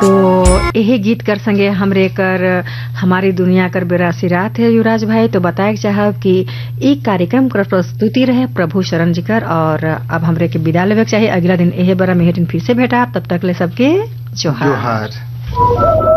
तो यही गीत कर संगे हमरे कर हमारी दुनिया कर बेरासी रात है युवराज भाई। तो बताए चाहब कि एक कार्यक्रम कर प्रस्तुति रहे प्रभु शरण जी कर, और अब हमरे के विदा लेवे चाहिए। अगला दिन यही बरा में फिर से भेटा। तब तक ले सबके जोहार।